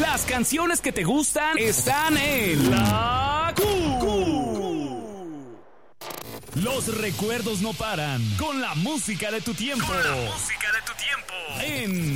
Las canciones que te gustan están en La Q. Los recuerdos no paran con la música de tu tiempo. En